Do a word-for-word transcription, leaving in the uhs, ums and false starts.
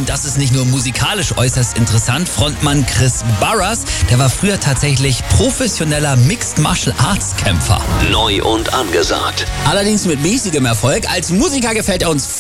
Und das ist nicht nur musikalisch äußerst interessant. Frontmann Chris Burrers, der war früher tatsächlich professioneller Mixed Martial Arts Kämpfer. Neu und angesagt. Allerdings mit mäßigem Erfolg. Als Musiker gefällt er uns